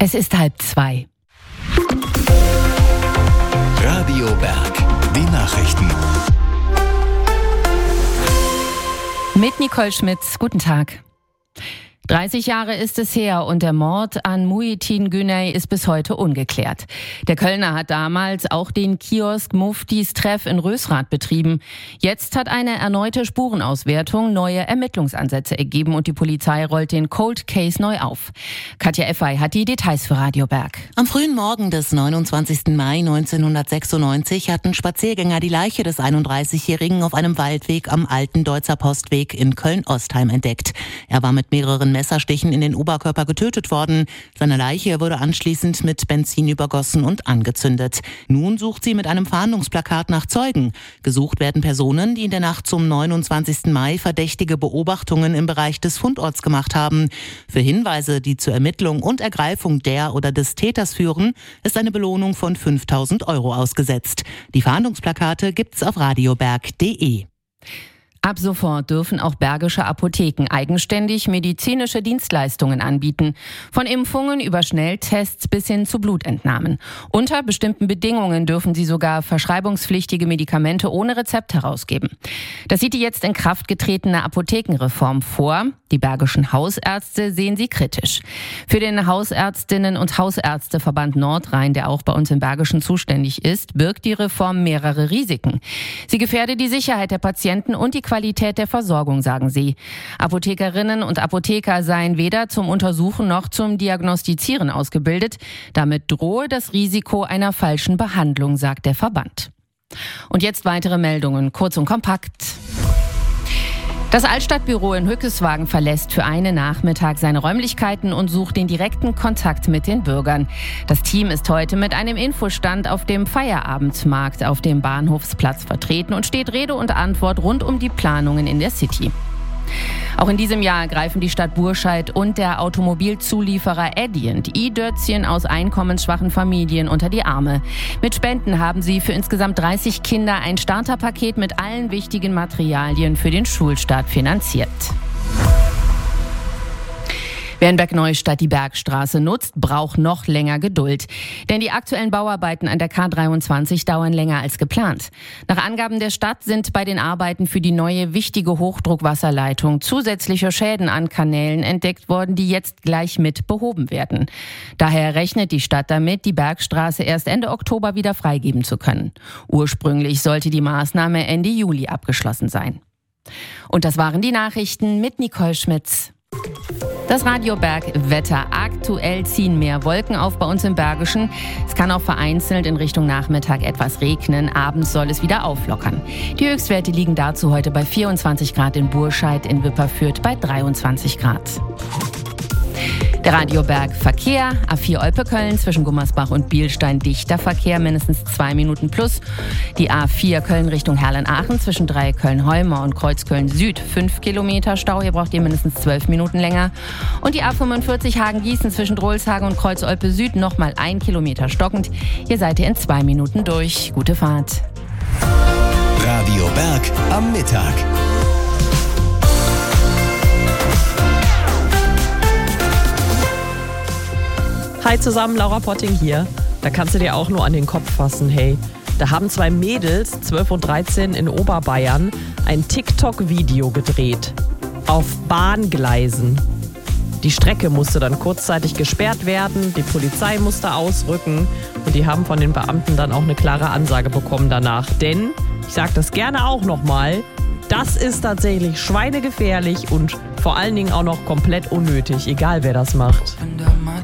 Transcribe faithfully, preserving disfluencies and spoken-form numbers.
Es ist halb zwei. Radio Berg, die Nachrichten. Mit Nicole Schmitz, guten Tag. dreißig Jahre ist es her und der Mord an Muhittin Güney ist bis heute ungeklärt. Der Kölner hat damals auch den Kiosk Muftis Treff in Rösrath betrieben. Jetzt hat eine erneute Spurenauswertung neue Ermittlungsansätze ergeben und die Polizei rollt den Cold Case neu auf. Katja Effey hat die Details für Radio Berg. Am frühen Morgen des neunundzwanzigsten Mai neunzehnhundertsechsundneunzig hatten Spaziergänger die Leiche des einunddreißigjährigen auf einem Waldweg am alten Deutzer Postweg in Köln-Ostheim entdeckt. Er war mit mehreren Messerstichen in den Oberkörper getötet worden. Seine Leiche wurde anschließend mit Benzin übergossen und angezündet. Nun sucht sie mit einem Fahndungsplakat nach Zeugen. Gesucht werden Personen, die in der Nacht zum neunundzwanzigsten Mai verdächtige Beobachtungen im Bereich des Fundorts gemacht haben. Für Hinweise, die zur Ermittlung und Ergreifung der oder des Täters führen, ist eine Belohnung von fünftausend Euro ausgesetzt. Die Fahndungsplakate gibt's auf radioberg punkt de. Ab sofort dürfen auch bergische Apotheken eigenständig medizinische Dienstleistungen anbieten. Von Impfungen über Schnelltests bis hin zu Blutentnahmen. Unter bestimmten Bedingungen dürfen sie sogar verschreibungspflichtige Medikamente ohne Rezept herausgeben. Das sieht die jetzt in Kraft getretene Apothekenreform vor. Die bergischen Hausärzte sehen sie kritisch. Für den Hausärztinnen- und Hausärzteverband Nordrhein, der auch bei uns im Bergischen zuständig ist, birgt die Reform mehrere Risiken. Sie gefährde die Sicherheit der Patienten und die Qualität der Versorgung, sagen sie. Apothekerinnen und Apotheker seien weder zum Untersuchen noch zum Diagnostizieren ausgebildet. Damit drohe das Risiko einer falschen Behandlung, sagt der Verband. Und jetzt weitere Meldungen, kurz und kompakt. Das Altstadtbüro in Hückeswagen verlässt für einen Nachmittag seine Räumlichkeiten und sucht den direkten Kontakt mit den Bürgern. Das Team ist heute mit einem Infostand auf dem Feierabendmarkt auf dem Bahnhofsplatz vertreten und steht Rede und Antwort rund um die Planungen in der City. Auch in diesem Jahr greifen die Stadt Burscheid und der Automobilzulieferer Adient i-Dötzchen aus einkommensschwachen Familien unter die Arme. Mit Spenden haben sie für insgesamt dreißig Kinder ein Starterpaket mit allen wichtigen Materialien für den Schulstart finanziert. Wer in Bergneustadt die Bergstraße nutzt, braucht noch länger Geduld. Denn die aktuellen Bauarbeiten an der K dreiundzwanzig dauern länger als geplant. Nach Angaben der Stadt sind bei den Arbeiten für die neue wichtige Hochdruckwasserleitung zusätzliche Schäden an Kanälen entdeckt worden, die jetzt gleich mit behoben werden. Daher rechnet die Stadt damit, die Bergstraße erst Ende Oktober wieder freigeben zu können. Ursprünglich sollte die Maßnahme Ende Juli abgeschlossen sein. Und das waren die Nachrichten mit Nicole Schmitz. Das Radio Berg Wetter. Aktuell ziehen mehr Wolken auf bei uns im Bergischen. Es kann auch vereinzelt in Richtung Nachmittag etwas regnen. Abends soll es wieder auflockern. Die Höchstwerte liegen dazu heute bei vierundzwanzig Grad in Burscheid, in Wipperfürth bei dreiundzwanzig Grad. Der Radio Berg Verkehr, A vier Olpe-Köln zwischen Gummersbach und Bielstein dichter Verkehr, mindestens zwei Minuten plus. Die A vier Köln Richtung Herlen-Aachen zwischen drei Köln-Heumer und Kreuzköln Süd, fünf Kilometer Stau, hier braucht ihr mindestens zwölf Minuten länger. Und die A fünfundvierzig Hagen-Gießen zwischen Drolshagen und Kreuz-Olpe Süd nochmal ein Kilometer stockend. Hier seid ihr in zwei Minuten durch. Gute Fahrt. Radio Berg am Mittag. Hi zusammen, Laura Potting hier. Da kannst du dir auch nur an den Kopf fassen, hey. Da haben zwei Mädels, zwölf und dreizehn, in Oberbayern ein TikTok-Video gedreht. Auf Bahngleisen. Die Strecke musste dann kurzzeitig gesperrt werden, die Polizei musste ausrücken und die haben von den Beamten dann auch eine klare Ansage bekommen danach. Denn, ich sage das gerne auch nochmal, das ist tatsächlich schweinegefährlich und vor allen Dingen auch noch komplett unnötig, egal wer das macht.